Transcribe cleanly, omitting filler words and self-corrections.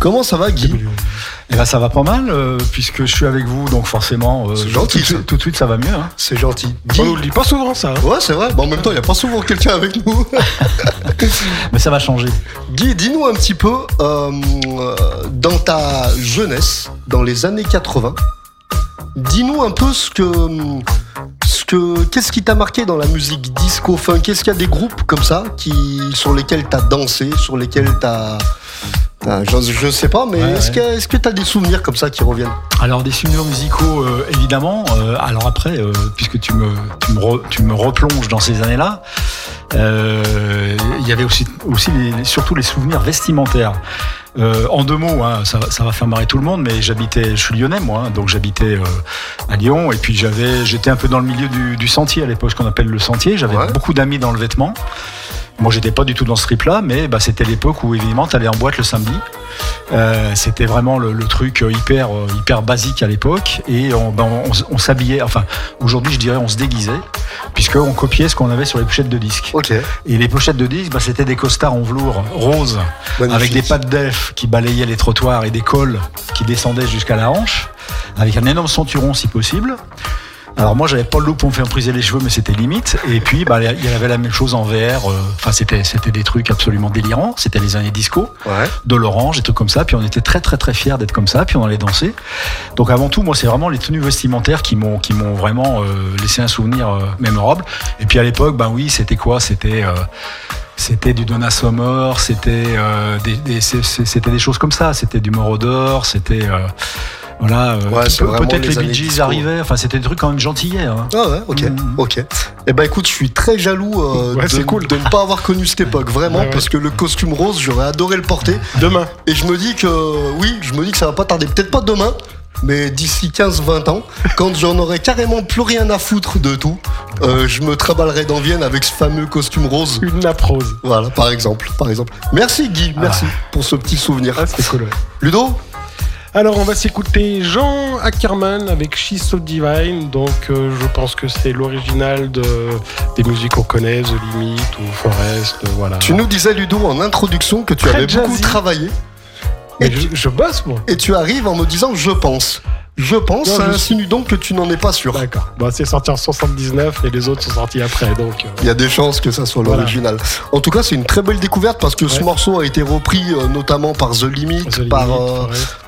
Comment ça va, Guy ? Eh ben, ça va pas mal, puisque je suis avec vous, donc forcément, c'est gentil, tout de suite, ça va mieux. Hein. C'est gentil. On nous le dit pas souvent, ça. Hein. Ouais, c'est vrai. Bon, en même temps, il n'y a pas souvent quelqu'un avec nous. Mais ça va changer. Guy, dis-nous un petit peu, dans ta jeunesse, dans les années 80, dis-nous un peu qu'est-ce qui t'a marqué dans la musique disco funk ? Est-ce qu'il y a des groupes comme ça sur lesquels t'as dansé, sur lesquels je sais pas, mais est-ce que t'as des souvenirs comme ça qui reviennent ? Alors des souvenirs musicaux, évidemment. Alors après, puisque tu me replonges dans ces années-là, il y avait aussi surtout les souvenirs vestimentaires. En deux mots, hein, ça va faire marrer tout le monde, mais je suis lyonnais moi, hein, donc j'habitais à Lyon, et puis j'étais un peu dans le milieu du sentier à l'époque, ce qu'on appelle le sentier. J'avais beaucoup d'amis dans le vêtement. Moi, j'étais pas du tout dans ce trip-là, mais c'était l'époque où évidemment t'allais en boîte le samedi. C'était vraiment le truc hyper basique à l'époque, et on s'habillait. Enfin, aujourd'hui, je dirais, on se déguisait, puisqu'on copiait ce qu'on avait sur les pochettes de disques. Okay. Et les pochettes de disques, c'était des costards en velours rose, avec des pattes d'elfe qui balayaient les trottoirs et des cols qui descendaient jusqu'à la hanche, avec un énorme ceinturon si possible. Alors moi, j'avais pas le look pour me faire friser les cheveux, mais c'était limite. Et puis, il y avait la même chose en VR. Enfin, c'était des trucs absolument délirants. C'était les années disco, de l'orange, des trucs comme ça. Puis on était très très très fiers d'être comme ça. Puis on allait danser. Donc avant tout, moi, c'est vraiment les tenues vestimentaires qui m'ont vraiment laissé un souvenir mémorable. Et puis à l'époque, c'était quoi ? C'était du Donna Summer, c'était des choses comme ça. C'était du Morodor, c'était peut-être les Bee Gees arrivaient. Enfin, c'était des trucs quand même gentillets. Hein. Ah ouais, ok. Eh ben écoute, je suis très jaloux de ne pas avoir connu cette époque, vraiment, parce que le costume rose, j'aurais adoré le porter. Demain. Et je me dis que ça va pas tarder. Peut-être pas demain, mais d'ici 15-20 ans, quand j'en aurai carrément plus rien à foutre de tout, je me traballerai dans Vienne avec ce fameux costume rose. Une nappe rose. Voilà, par exemple. Merci Guy, merci pour ce petit souvenir. Ah, c'est cool. Ouais. Ludo ? Alors on va s'écouter Jean Ackerman avec She's So Divine, donc je pense que c'est l'original des musiques qu'on connaît, The Limit ou Forest, voilà. Tu nous disais Ludo en introduction que tu avais beaucoup travaillé. Mais je bosse moi. Et tu arrives en me disant je pense. Ça insinue donc que tu n'en es pas sûr. D'accord. C'est sorti en 79 et les autres sont sortis après, donc. Il y a des chances que ça soit l'original. En tout cas, c'est une très belle découverte parce que ce morceau a été repris notamment par The Limit, par